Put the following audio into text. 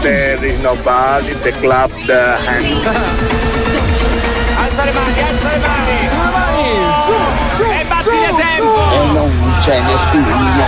there is nobody, the club, the hand. Alza le mani, su, Su, e batti a tempo. e non c'è nessuno